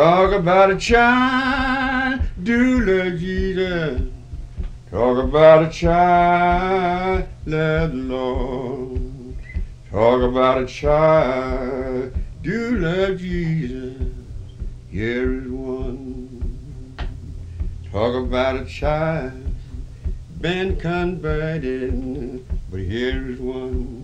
Talk about a child do love Jesus. Talk about a child love the Lord. Talk about a child do love Jesus. Here is one. Talk about a child been converted, but here is one.